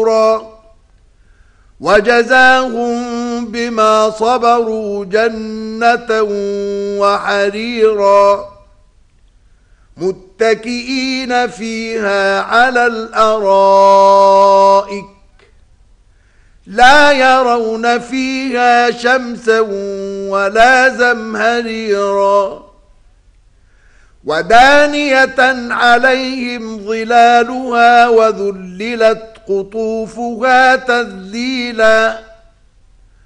سرورا وجزاهم بما صبروا جنة وحريرا متكئين فيها على الأرائك لا يرون فيها شمسا ولا زمهريرا ودانية عليهم ظلالها وذللت قطوفها تذليلا